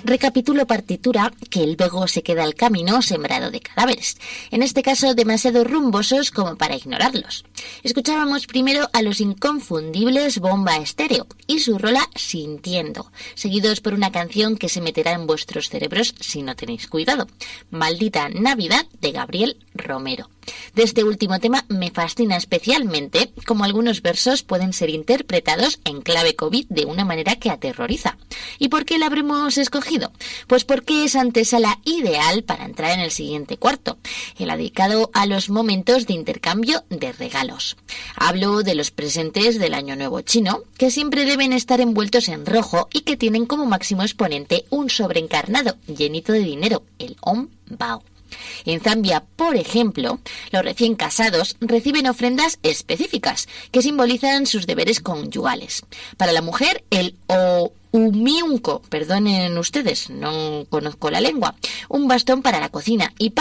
Recapitulo partitura que luego se queda el camino sembrado de cadáveres, en este caso demasiado rumbosos como para ignorarlos. Escuchábamos primero a los inconfundibles Bomba Estéreo y su rola Sintiendo, seguidos por una canción que se meterá en vuestros cerebros si no tenéis cuidado, Maldita Navidad de Gabriel Romero. De este último tema me fascina especialmente cómo algunos versos pueden ser interpretados en clave COVID de una manera que aterroriza. ¿Y por qué la habremos escogido? Pues porque es antesala ideal para entrar en el siguiente cuarto, el dedicado a los momentos de intercambio de regalos. Hablo de los presentes del Año Nuevo Chino, que siempre deben estar envueltos en rojo y que tienen como máximo exponente un sobreencarnado llenito de dinero, el Om Bao. En Zambia, por ejemplo, los recién casados reciben ofrendas específicas que simbolizan sus deberes conyugales. Para la mujer, el umiunco, perdonen ustedes, no conozco la lengua, un bastón para la cocina, y